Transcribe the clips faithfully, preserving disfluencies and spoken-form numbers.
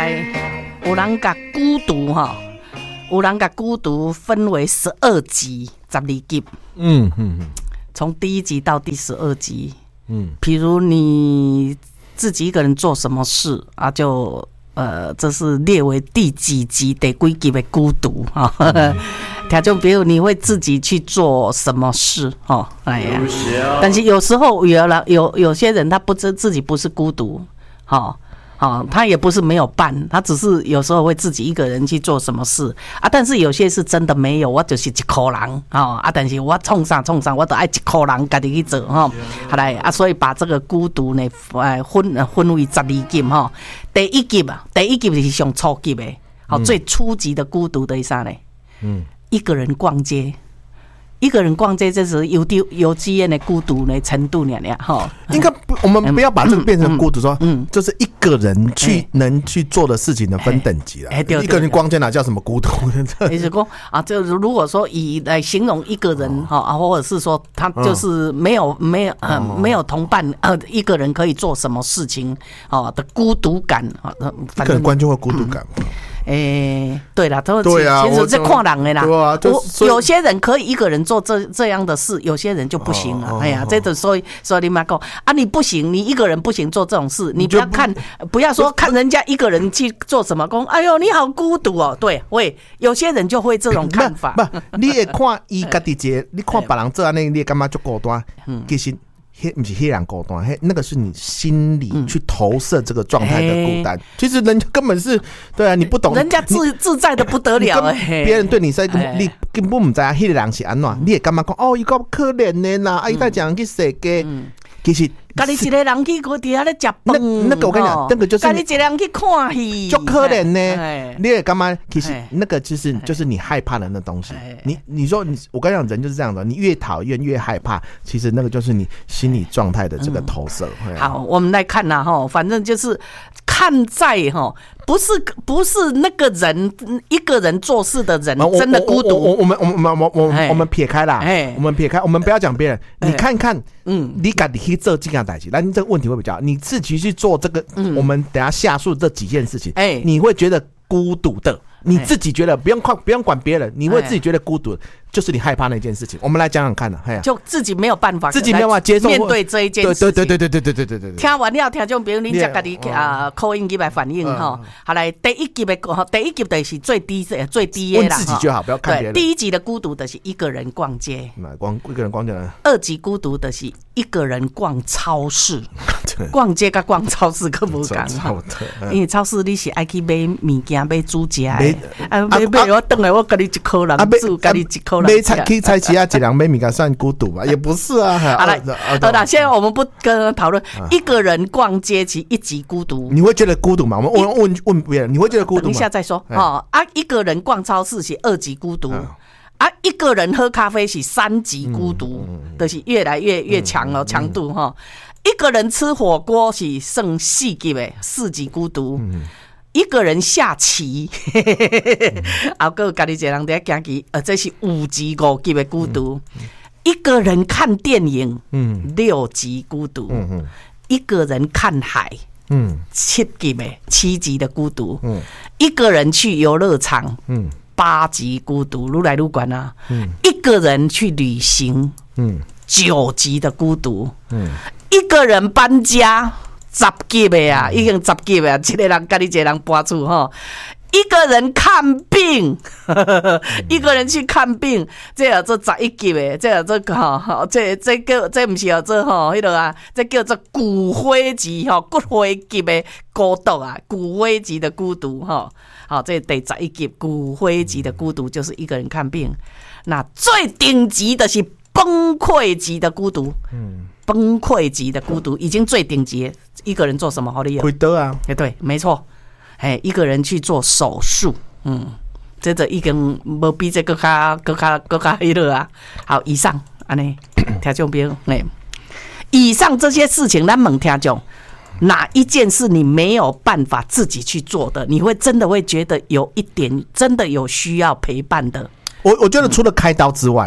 来，有人把孤独哈，有人把孤独分为十二集，十二集。嗯嗯嗯，从第一集到第十二集。嗯，比如你自己一个人做什么事啊，就呃，这是列为第几集、第几集的孤独哈。听众朋友，你会自己去做什么事哦？哎呀，但是有时候有了有有些人他不知自己不是孤独，好、哦哦，他也不是没有伴，他只是有时候会自己一个人去做什么事啊。但是有些是真的没有，我就是一个人哦啊，但是我冲上冲上，我都爱一个人自己去做哈。好来啊，所以把这个孤独呢，呃，分分为十二集哈。第一集啊，第一集是上初级的，好、嗯、最初级的孤独的是啥呢？嗯。一个人逛街，一个人逛街，这是有丢有经验的孤独的程度呢呢哈。 应该不，我们不要把这个变成孤独，说，嗯，就是一个人去能去做的事情的分等级了。哎，一个人逛街哪叫什么孤独？ 也是说啊，就如果说以来形容一个人哈啊，或者是说他就是没有没有呃没有同伴呃一个人可以做什么事情啊的孤独感啊， 一个人逛街会孤独感。 诶、欸，对啦，都对啊， 其实是看人的啦。 对啊，就有些人可以一个人做这这样的事，有些人就不行了。哦、哎呀，这种所以所以你妈讲啊，你不行，你一个人不行做这种事，你不要看，不要说看人家一个人去做什么工，哎呦，你好孤独哦。对，会有些人就会这种看法。 不，不你也看伊家己一个，你看别人做安尼，你感觉就孤单，嗯、其实。不是黑人孤单，那个是你心里去投射这个状态的孤单。嗯、其实人家根本是对啊，你不懂， 人家自自在的不得了哎。 别人对你说，你根本不知道那个人是怎样，你也干嘛讲哦，伊个可怜的啦，啊，伊在讲去世界，其实。 家己一个人去嗰底下咧食饭， 那个我跟你讲，那个就是家己一个人去看戏， 就可怜呢。你也干嘛？其实那个就是就是你害怕的那东西。你你说你，我跟你讲，人就是这样的，你越讨厌越害怕，其实那个就是你心理状态的这个投射。 嗯、好，我们来看呐哈，反正就是看在哈，不是不是那个人一个人做事的人真的孤独。 我我们我们我们我们我们撇开啦，我们撇开，我们不要讲别人，你看看，嗯，你自己去做这件代志，那你这个问题会比较好，你自己去做这个，嗯、我们等一下下述这几件事情，哎、欸，你会觉得孤独的，你自己觉得不用管不用管别人，你会自己觉得孤独，就是你害怕那件事情。我们来讲讲看呢， 就自己没有办法， 自己没有办法接受面对这一件事情。 对对对对对对对对对。 听完了，听众朋友，你才家己啊call in来反应哈。好来，第一集的第一集的是最低最低的啦， 问自己就好，不要看别人。 第一集的孤独的是一个人逛街， 光一个人逛街。 二集孤独的是一个人逛超市，逛街跟逛超市可不同哈。因为超市你是爱去买物件、买煮食的，啊买买我等下我跟你一口人煮，跟你一口人。 买菜去菜市啊，一人买物件算孤独吧？也不是啊。 好了，好了，现在我们不跟讨论一个人逛街，其一级孤独。 你会觉得孤独吗？我们问问问别人，你会觉得孤独吗？ 等一下再说哦。啊，一个人逛超市是二级孤独。啊，一个人喝咖啡是三级孤独，嗯嗯、就是越来越越强了强度哈。一个人吃火锅是剩四级的四级孤独，嗯、一个人下棋，啊，个家己一个人在行棋，呃，这是五级五级的孤独。嗯、一个人看电影，嗯，六级孤独。嗯嗯、一个人看海。嗯，七级的七级的孤独。嗯，一个人去游乐场。嗯。八级孤独，愈来愈悬啊！嗯、一个人去旅行，嗯，九级的孤独，嗯，一个人搬家，十级的啊，嗯、已经十级的啊，一个人跟你一个人搬出哈。一个人看病，呵呵一个人去看病，这叫做十一级的，这叫做哈，这这叫这不是叫做哈，迄个啊，这叫做骨灰级哈，骨灰级的孤独啊，骨灰级的孤独哈。好，这第十一级骨灰级的孤独就是一个人看病。那最顶级的是崩溃级的孤独，嗯，崩溃级的孤独已经最顶级，一个人做什么好厉害？ 亏得啊， 哎，对，没错。哎，一个人去做手术，嗯，这个已经无比这个较、更加、更加迄落啊。好，以上安尼，听众朋友，哎，以上这些事情，咱问听众，哪一件是你没有办法自己去做的？你会真的会觉得有一点真的有需要陪伴的？ 我我觉得除了开刀之外啦。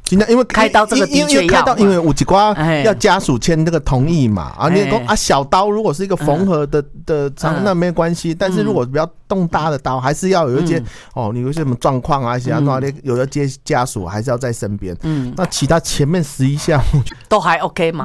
因为开刀这个的确要， 因为有一挂要家属签这个同意嘛。啊，你说啊，小刀如果是一个缝合的的伤，那没关系。但是如果比较动大的刀，还是要有一些哦，你有些什么状况啊，一些那有的接家属还是要在身边。嗯，那其他前面十一项都还 OK 嘛？